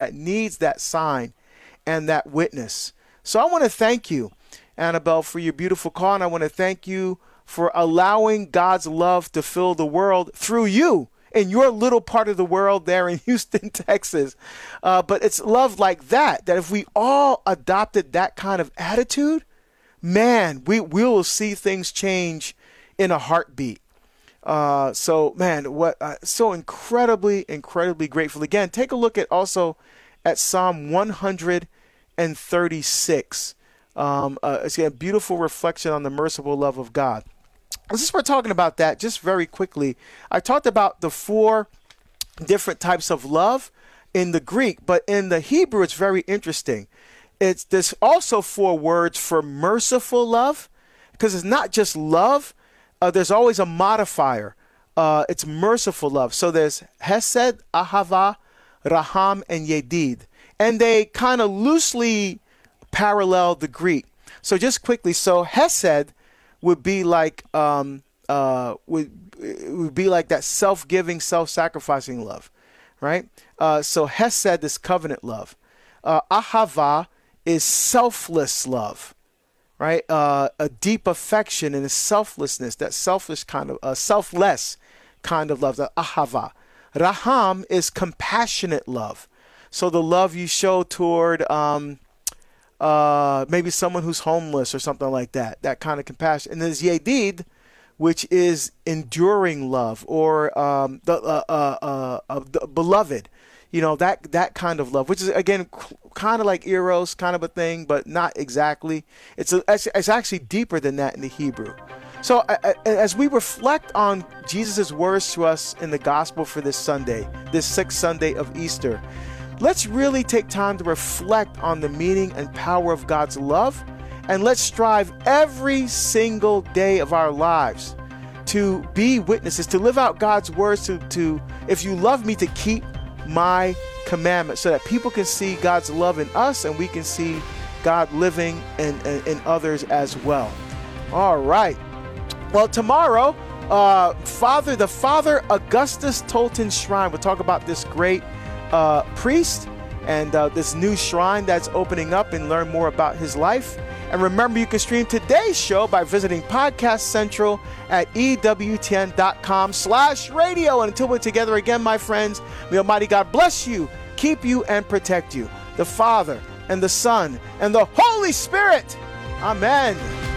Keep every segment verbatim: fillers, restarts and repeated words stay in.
that needs that sign and that witness. So I want to thank you, Annabelle, for your beautiful call, and I want to thank you for allowing God's love to fill the world through you in your little part of the world there in Houston, Texas. Uh, but it's love like that, that if we all adopted that kind of attitude, man, we will see things change in a heartbeat. Uh, so, man, what uh, so incredibly, incredibly grateful. Again, take a look at also at Psalm one thirty-six. Um, uh, it's a beautiful reflection on the merciful love of God. Since we're talking about that, just very quickly, I talked about the four different types of love in the Greek, but in the Hebrew, it's very interesting. It's there's also four words for merciful love, because it's not just love. Uh, there's always a modifier. Uh, it's merciful love. So there's Hesed, Ahava, Raham, and Yedid. And they kind of loosely parallel the Greek. So just quickly, so Hesed would be like um, uh, would, would be like that self-giving, self-sacrificing love, right? Uh, so Hesed is covenant love. Uh, Ahava is selfless love. Right, uh, a deep affection and a selflessness, that selfish kind of, uh, selfless kind of love, the ahava. Raham is compassionate love. So the love you show toward um, uh, maybe someone who's homeless or something like that, that kind of compassion. And there's Yedid, which is enduring love, or um, the uh, uh, uh, uh, the beloved. You know, that that kind of love, which is, again, kind of like Eros kind of a thing, but not exactly. It's, a, it's, it's actually deeper than that in the Hebrew. So uh, as we reflect on Jesus' words to us in the gospel for this Sunday, this sixth Sunday of Easter, let's really take time to reflect on the meaning and power of God's love, and let's strive every single day of our lives to be witnesses, to live out God's words, to, to if you love me, to keep my commandment, so that people can see God's love in us and we can see God living in, in, in others as well. All right. Well, tomorrow, uh, Father, the Father Augustus Tolton Shrine, we'll talk about this great uh, priest and uh, this new shrine that's opening up, and learn more about his life. And remember, you can stream today's show by visiting Podcast Central at E W T N dot com slash radio. And until we're together again, my friends, may Almighty God bless you, keep you, and protect you. The Father, and the Son, and the Holy Spirit. Amen.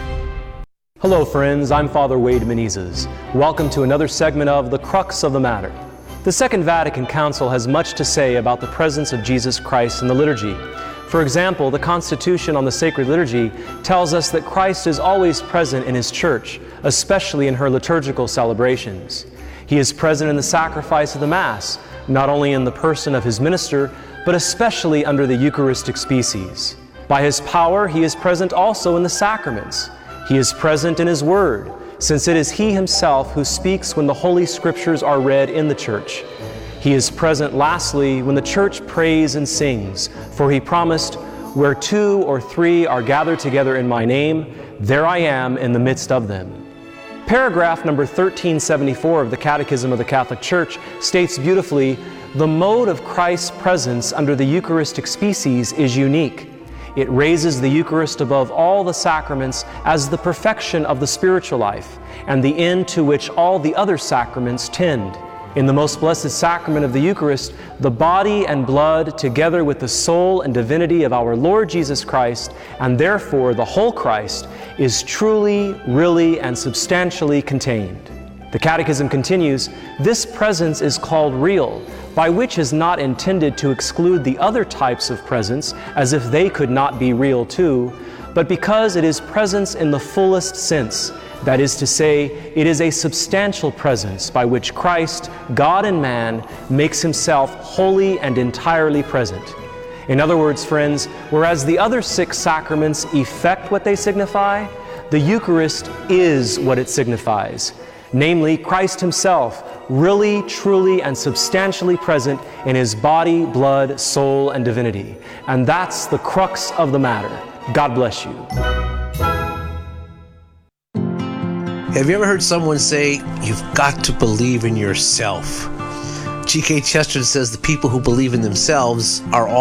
Hello, friends. I'm Father Wade Menezes. Welcome to another segment of The Crux of the Matter. The Second Vatican Council has much to say about the presence of Jesus Christ in the liturgy. For example, the Constitution on the Sacred Liturgy tells us that Christ is always present in His Church, especially in her liturgical celebrations. He is present in the sacrifice of the Mass, not only in the person of His minister, but especially under the Eucharistic species. By His power, He is present also in the sacraments. He is present in His Word, since it is He Himself who speaks when the Holy Scriptures are read in the Church. He is present, lastly, when the Church prays and sings, for He promised, "Where two or three are gathered together in my name, there I am in the midst of them." Paragraph number thirteen seventy-four of the Catechism of the Catholic Church states beautifully, "The mode of Christ's presence under the Eucharistic species is unique. It raises the Eucharist above all the sacraments as the perfection of the spiritual life, and the end to which all the other sacraments tend. In the most blessed sacrament of the Eucharist, the body and blood, together with the soul and divinity of our Lord Jesus Christ, and therefore the whole Christ, is truly, really, and substantially contained." The Catechism continues, "This presence is called real, by which is not intended to exclude the other types of presence, as if they could not be real too, but because it is presence in the fullest sense. That is to say, it is a substantial presence by which Christ, God and man, makes Himself wholly and entirely present." In other words, friends, whereas the other six sacraments effect what they signify, the Eucharist is what it signifies. Namely, Christ Himself, really, truly, and substantially present in His body, blood, soul, and divinity. And that's the crux of the matter. God bless you. Have you ever heard someone say, "You've got to believe in yourself"? G K Chesterton says the people who believe in themselves are all